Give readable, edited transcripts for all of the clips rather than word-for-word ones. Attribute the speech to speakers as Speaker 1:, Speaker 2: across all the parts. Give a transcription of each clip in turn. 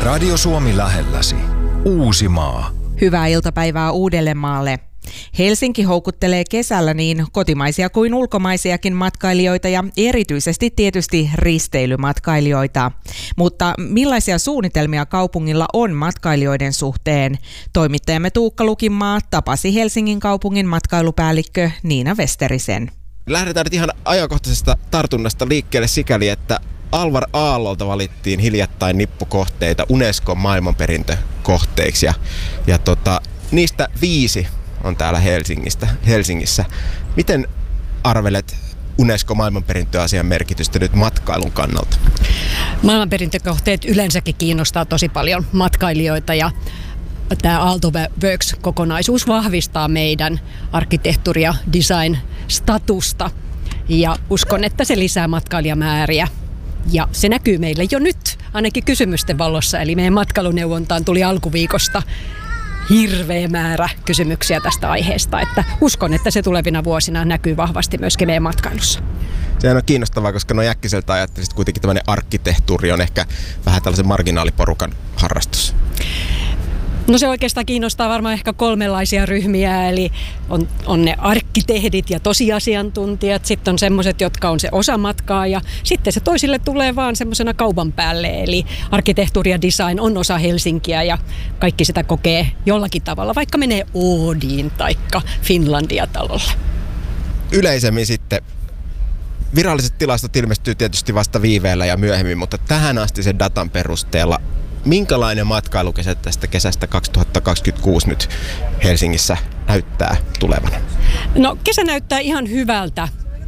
Speaker 1: Radio Suomi lähelläsi. Uusimaa.
Speaker 2: Hyvää iltapäivää Uudellemaalle. Helsinki houkuttelee kesällä niin kotimaisia kuin ulkomaisiakin matkailijoita ja erityisesti tietysti risteilymatkailijoita. Mutta millaisia suunnitelmia kaupungilla on matkailijoiden suhteen? Toimittajamme Tuukka Lukinmaa tapasi Helsingin kaupungin matkailupäällikkö Niina Westerisen.
Speaker 3: Lähdetään nyt ihan ajankohtaisesta tartunnasta liikkeelle sikäli, että Alvar Aallolta valittiin hiljattain nippukohteita Unescon maailmanperintökohteiksi ja niistä 5 on täällä Helsingissä. Miten arvelet Unescon maailmanperintöasian merkitystä nyt matkailun kannalta?
Speaker 4: Maailmanperintökohteet yleensäkin kiinnostaa tosi paljon matkailijoita ja tämä Aalto Works-kokonaisuus vahvistaa meidän arkkitehtuuri- ja design-statusta ja uskon, että se lisää matkailijamääriä. Ja se näkyy meille jo nyt, ainakin kysymysten valossa, eli meidän matkailuneuvontaan tuli alkuviikosta hirveä määrä kysymyksiä tästä aiheesta, että uskon, että se tulevina vuosina näkyy vahvasti myöskin meidän matkailussa.
Speaker 3: Sehän on kiinnostavaa, koska noin äkkiseltä ajattelisit kuitenkin tämmöinen arkkitehtuuri on ehkä vähän tällaisen marginaaliporukan harrastus.
Speaker 4: No se oikeastaan kiinnostaa varmaan ehkä 3 ryhmiä, eli on ne arkkitehdit ja tosiasiantuntijat, sitten on semmoiset, jotka on se osa matkaa ja sitten se toisille tulee vaan semmoisena kaupan päälle, eli arkkitehtuuri ja design on osa Helsinkiä ja kaikki sitä kokee jollakin tavalla, vaikka menee Oodiin taikka Finlandia-talolle.
Speaker 3: Yleisemmin sitten viralliset tilastot ilmestyy tietysti vasta viiveellä ja myöhemmin, mutta tähän asti sen datan perusteella minkälainen matkailukesä tästä kesästä 2026 nyt Helsingissä näyttää tulevana?
Speaker 4: No kesä näyttää ihan hyvältä.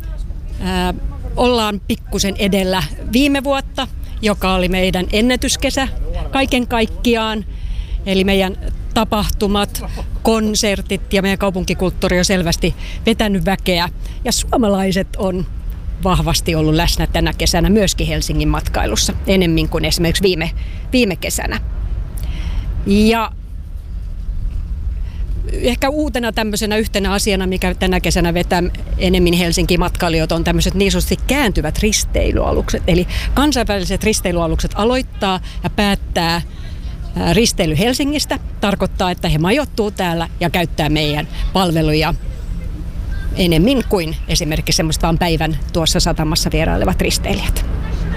Speaker 4: Ollaan pikkusen edellä viime vuotta, joka oli meidän ennätyskesä kaiken kaikkiaan. Eli meidän tapahtumat, konsertit ja meidän kaupunkikulttuuri on selvästi vetänyt väkeä. Ja suomalaiset on vahvasti ollut läsnä tänä kesänä myöskin Helsingin matkailussa, enemmän kuin esimerkiksi viime kesänä. Ja ehkä uutena tämmöisenä yhtenä asiana, mikä tänä kesänä vetää enemmän Helsingin matkailijoita, on tämmöiset niin sanotusti kääntyvät risteilyalukset. Eli kansainväliset risteilyalukset aloittaa ja päättää risteily Helsingistä. Tarkoittaa, että he majoittuu täällä ja käyttää meidän palveluja enemmän kuin esimerkiksi semmoista päivän tuossa satamassa vierailevat risteilijät.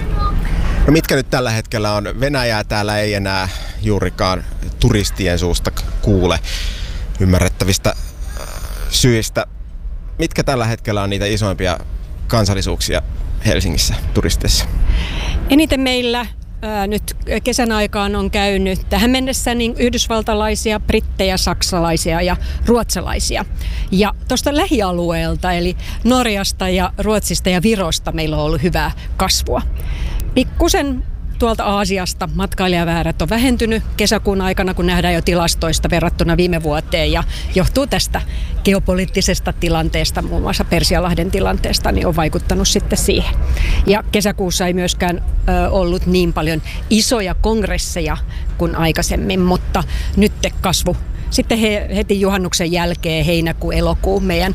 Speaker 3: No mitkä nyt tällä hetkellä on? Venäjää täällä ei enää juurikaan turistien suusta kuule ymmärrettävistä syistä. Mitkä tällä hetkellä on niitä isoimpia kansallisuuksia Helsingissä turisteissa?
Speaker 4: Eniten meillä nyt kesän aikaan on käynyt tähän mennessä niin yhdysvaltalaisia, brittejä, saksalaisia ja ruotsalaisia. Ja tuosta lähialueelta, eli Norjasta ja Ruotsista ja Virosta meillä on ollut hyvää kasvua. Pikkusen tuolta Aasiasta matkailijaväärät on vähentynyt kesäkuun aikana, kun nähdään jo tilastoista verrattuna viime vuoteen ja johtuu tästä geopoliittisesta tilanteesta, muun muassa Persialahden tilanteesta, niin on vaikuttanut sitten siihen. Ja kesäkuussa ei myöskään ollut niin paljon isoja kongresseja kuin aikaisemmin, mutta nyt kasvu sitten heti juhannuksen jälkeen heinäkuu, elokuu meidän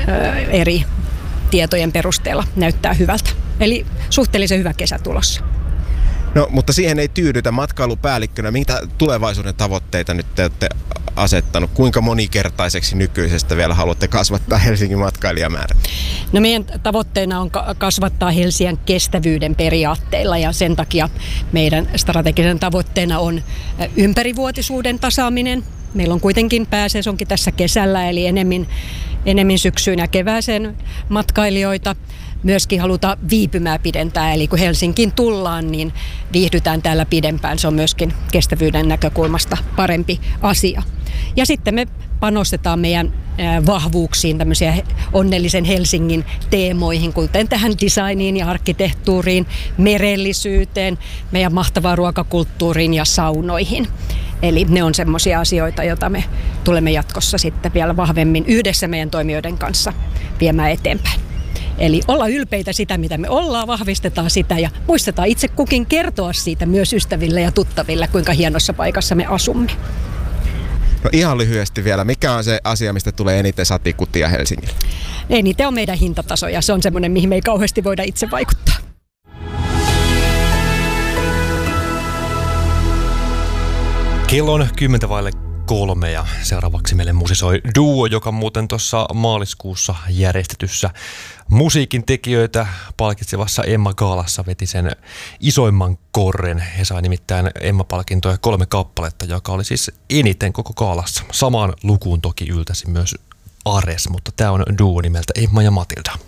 Speaker 4: eri tietojen perusteella näyttää hyvältä. Eli suhteellisen hyvä kesä tulossa.
Speaker 3: No, mutta siihen ei tyydytä matkailupäällikkönä. Mitä tulevaisuuden tavoitteita nyt te olette asettanut? Kuinka monikertaiseksi nykyisestä vielä haluatte kasvattaa Helsingin matkailijamäärät?
Speaker 4: No meidän tavoitteena on kasvattaa Helsingin kestävyyden periaatteilla ja sen takia meidän strategisen tavoitteena on ympärivuotisuuden tasaaminen. Meillä on kuitenkin pääsesonki tässä kesällä, eli enemmän syksyyn ja kevääseen matkailijoita. Myöskin halutaan viipymää pidentää, eli kun Helsinkiin tullaan, niin viihdytään täällä pidempään. Se on myöskin kestävyyden näkökulmasta parempi asia. Ja sitten me panostetaan meidän vahvuuksiin, tämmöisiä onnellisen Helsingin teemoihin, kuten tähän designiin ja arkkitehtuuriin, merellisyyteen, meidän mahtavaan ruokakulttuuriin ja saunoihin. Eli ne on semmoisia asioita, joita me tulemme jatkossa sitten vielä vahvemmin yhdessä meidän toimijoiden kanssa viemään eteenpäin. Eli olla ylpeitä sitä, mitä me ollaan, vahvistetaan sitä ja muistetaan itse kukin kertoa siitä myös ystäville ja tuttaville, kuinka hienossa paikassa me asumme.
Speaker 3: No ihan lyhyesti vielä, mikä on se asia, mistä tulee eniten satikutia Helsingille?
Speaker 4: Eniten on meidän hintataso ja se on semmoinen, mihin me ei kauheasti voida itse vaikuttaa.
Speaker 5: Kello on 3:10 ja seuraavaksi meille musisoi duo, joka muuten tuossa maaliskuussa järjestetyssä musiikin tekijöitä palkitsevassa Emma-gaalassa veti sen isoimman korren. He sai nimittäin Emma-palkintoja 3 kappaletta, joka oli siis eniten koko gaalassa. Samaan lukuun toki yltäsi myös Ares, mutta tämä on duo nimeltä Emma ja Matilda.